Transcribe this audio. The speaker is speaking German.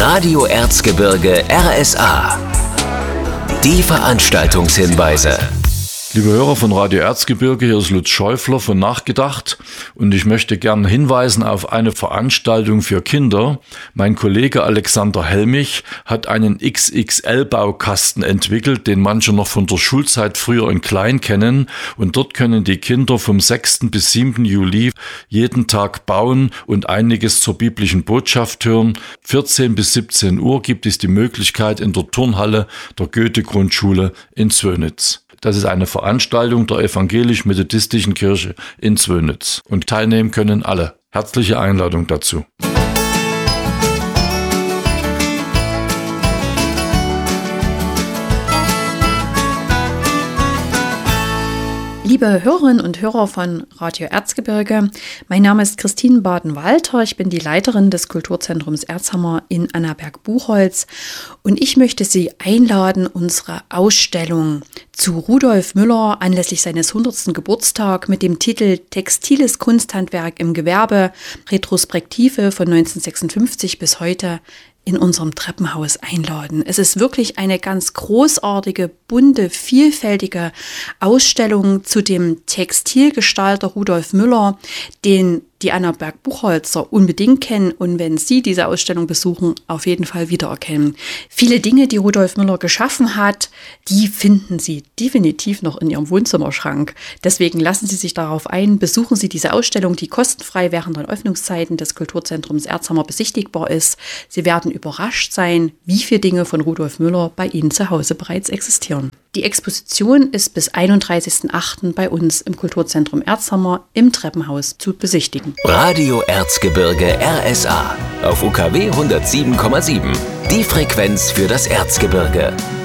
Radio Erzgebirge RSA. Die Veranstaltungshinweise. Liebe Hörer von Radio Erzgebirge, hier ist Lutz Schäufler von Nachgedacht und ich möchte gerne hinweisen auf eine Veranstaltung für Kinder. Mein Kollege Alexander Helmich hat einen XXL-Baukasten entwickelt, den manche noch von der Schulzeit früher in klein kennen, und dort können die Kinder vom 6. bis 7. Juli jeden Tag bauen und einiges zur biblischen Botschaft hören. 14 bis 17 Uhr gibt es die Möglichkeit in der Turnhalle der Goethe-Grundschule in Zwönitz. Das ist eine Veranstaltung der Evangelisch-Methodistischen Kirche in Zwönitz. Und teilnehmen können alle. Herzliche Einladung dazu. Liebe Hörerinnen und Hörer von Radio Erzgebirge, mein Name ist Christine Baden-Walter, ich bin die Leiterin des Kulturzentrums Erzhammer in Annaberg-Buchholz und ich möchte Sie einladen, unsere Ausstellung zu Rudolf Müller anlässlich seines 100. Geburtstag mit dem Titel Textiles Kunsthandwerk im Gewerbe, Retrospektive von 1956 bis heute in unserem Treppenhaus einladen. Es ist wirklich eine ganz großartige, bunte, vielfältige Ausstellung zu dem Textilgestalter Rudolf Müller, den die Annaberg-Buchholzer unbedingt kennen und wenn Sie diese Ausstellung besuchen, auf jeden Fall wiedererkennen. Viele Dinge, die Rudolf Müller geschaffen hat, die finden Sie definitiv noch in Ihrem Wohnzimmerschrank. Deswegen lassen Sie sich darauf ein, besuchen Sie diese Ausstellung, die kostenfrei während den Öffnungszeiten des Kulturzentrums Erzhammer besichtigbar ist. Sie werden überrascht sein, wie viele Dinge von Rudolf Müller bei Ihnen zu Hause bereits existieren. Die Exposition ist bis 31.08. bei uns im Kulturzentrum Erzhammer im Treppenhaus zu besichtigen. Radio Erzgebirge RSA auf UKW 107,7. Die Frequenz für das Erzgebirge.